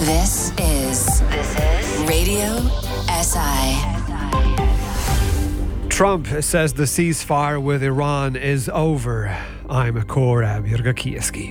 This is Radio SI. Trump says the ceasefire with Iran is over. I'm Korab Yergakieski.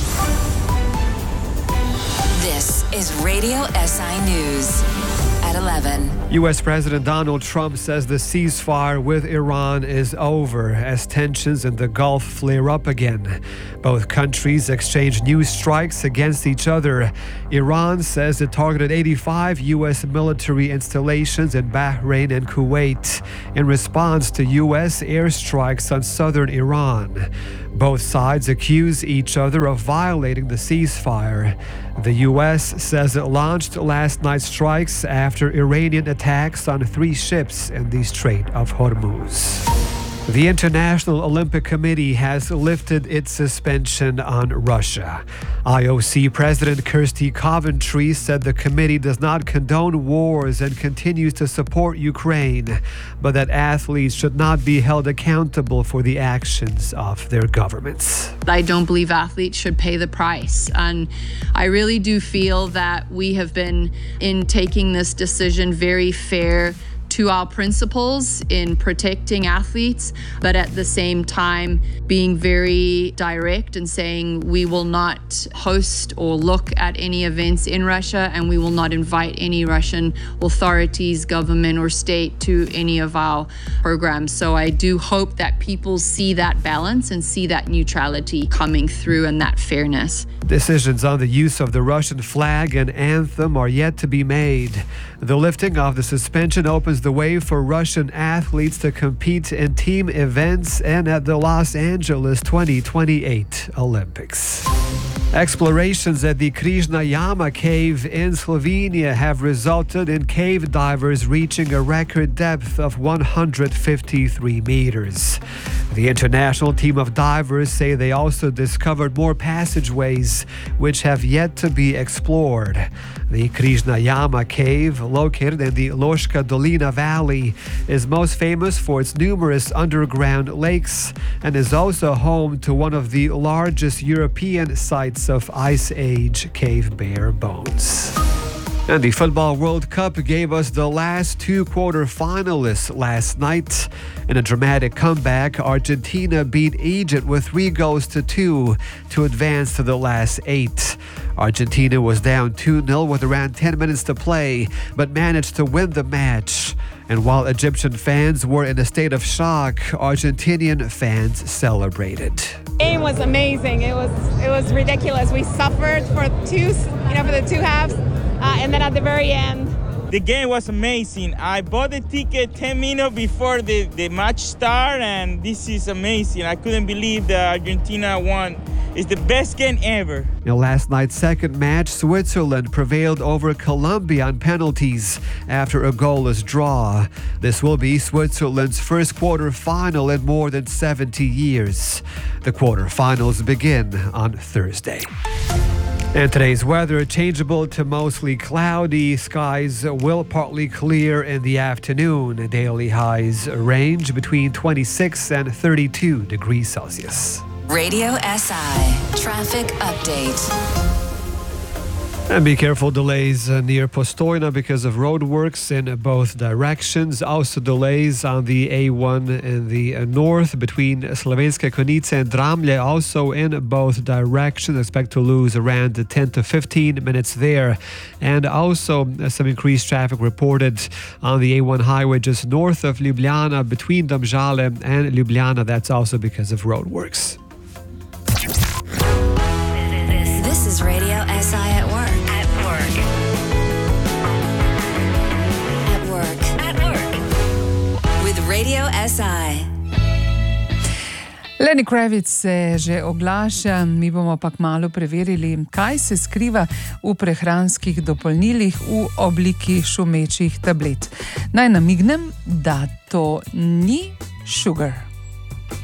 This is Radio SI News at 11. U.S. President Donald Trump says the ceasefire with Iran is over as tensions in the Gulf flare up again. Both countries exchange new strikes against each other. Iran says it targeted 85 U.S. military installations in Bahrain and Kuwait in response to U.S. airstrikes on southern Iran. Both sides accuse each other of violating the ceasefire. The U.S. says it launched last night's strikes after Iranian attacks on 3 ships in the Strait of Hormuz. The International Olympic Committee has lifted its suspension on Russia. IOC President Kirsty Coventry said the committee does not condone wars and continues to support Ukraine, but that athletes should not be held accountable for the actions of their governments. I don't believe athletes should pay the price. And I really do feel that we have been, in taking this decision, very fair to our principles in protecting athletes, but at the same time being very direct and saying we will not host or look at any events in Russia, and we will not invite any Russian authorities, government or state to any of our programs. So I do hope that people see that balance and see that neutrality coming through and that fairness. Decisions on the use of the Russian flag and anthem are yet to be made. The lifting of the suspension opens the way for Russian athletes to compete in team events and at the Los Angeles 2028 Olympics. Explorations at the Križna Jama cave in Slovenia have resulted in cave divers reaching a record depth of 153 meters. The international team of divers say they also discovered more passageways which have yet to be explored. The Križna Jama cave, located in the Loška Dolina Valley, is most famous for its numerous underground lakes and is also home to one of the largest European sites of Ice Age cave bear bones. And the Football World Cup gave us the last 2 quarter-finalists last night. In a dramatic comeback, Argentina beat Egypt with 3-2 to advance to the last 8. Argentina was down 2-0 with around 10 minutes to play, but managed to win the match. And while Egyptian fans were in a state of shock, Argentinian fans celebrated. The game was amazing. It was ridiculous. We suffered for the 2 halves, and then at the very end. The game was amazing. I bought the ticket 10 minutes before the match started, and this is amazing. I couldn't believe that Argentina won. It's the best game ever. In last night's second match, Switzerland prevailed over Colombia on penalties after a goalless draw. This will be Switzerland's first quarter-final in more than 70 years. The quarter-finals begin on Thursday. And today's weather, changeable to mostly cloudy. Skies will partly clear in the afternoon. Daily highs range between 26 and 32 degrees Celsius. Radio SI Traffic Update. And be careful, delays near Postojna because of roadworks in both directions. Also delays on the A1 in the north between Slovenske Konjice and Dramlje, also in both directions. Expect to lose around 10 to 15 minutes there. And also some increased traffic reported on the A1 highway just north of Ljubljana between Domžale and Ljubljana. That's also because of roadworks. This is Radio SI at work. At work. With Radio SI. Lenny Kravitz se že oglaša, mi bomo pa kmalu preverili, kaj se skriva v prehranskih dopolnilih v obliki šumečih tablet. Naj namignem, da to ni sugar.